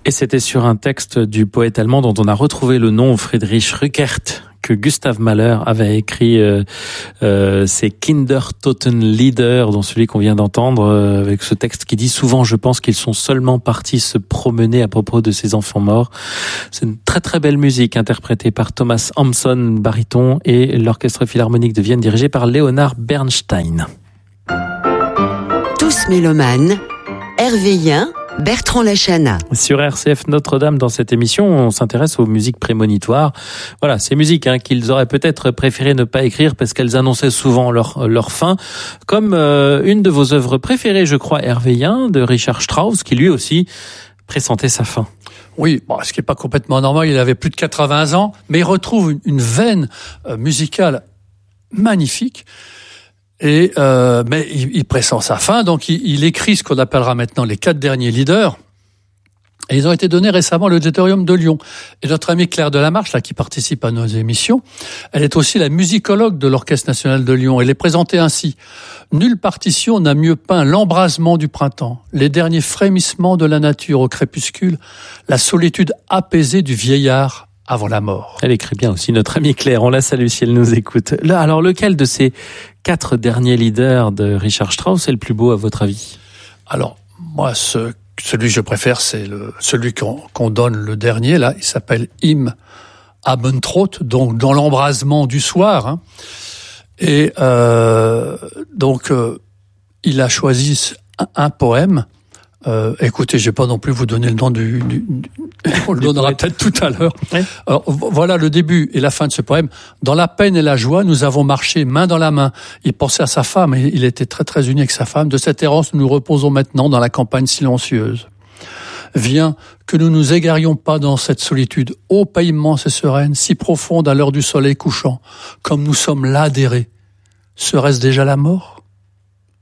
Et c'était sur un texte du poète allemand dont on a retrouvé le nom, Friedrich Rückert, que Gustav Mahler avait écrit ces Kindertotenlieder, dont celui qu'on vient d'entendre, avec ce texte qui dit « Souvent, je pense qu'ils sont seulement partis se promener à propos de ces enfants morts ». C'est une très très belle musique interprétée par Thomas Hampson, baryton, et l'Orchestre Philharmonique de Vienne dirigé par Leonard Bernstein. Tous mélomanes, Hervé Yen, Bertrand Lachana. Sur RCF Notre-Dame, dans cette émission, on s'intéresse aux musiques prémonitoires. Voilà, ces musiques qu'ils auraient peut-être préféré ne pas écrire parce qu'elles annonçaient souvent leur fin. Comme une de vos œuvres préférées, je crois, Hervé Yen, de Richard Strauss, qui lui aussi pressentait sa fin. Oui, bon, ce qui n'est pas complètement normal, il avait plus de 80 ans, mais il retrouve une veine musicale magnifique. Et mais il pressent sa fin, donc il écrit ce qu'on appellera maintenant les 4 derniers leaders. Et ils ont été donnés récemment à l'Auditorium de Lyon. Et notre amie Claire Delamarche, là, qui participe à nos émissions, elle est aussi la musicologue de l'Orchestre national de Lyon. Elle est présentée ainsi. Nulle partition n'a mieux peint l'embrasement du printemps, les derniers frémissements de la nature au crépuscule, la solitude apaisée du vieillard avant la mort. Elle écrit bien aussi, notre amie Claire. On la salue si elle nous écoute. Là, alors, lequel de ces 4 derniers leaders de Richard Strauss est le plus beau à votre avis? Alors, moi, celui que je préfère, c'est celui qu'on donne le dernier, là. Il s'appelle Im Abendrot, donc dans l'embrasement du soir. Et donc, il a choisi un poème. Écoutez, je vais pas non plus vous donner le nom on le donnera peut-être tout à l'heure. Oui. Alors, voilà le début et la fin de ce poème. Dans la peine et la joie, nous avons marché main dans la main. Il pensait à sa femme et il était très très uni avec sa femme. De cette errance, nous nous reposons maintenant dans la campagne silencieuse. Viens, que nous nous égarions pas dans cette solitude, ô paix immense et sereine, si profonde à l'heure du soleil couchant, comme nous sommes là adhérés. Serait-ce déjà la mort ?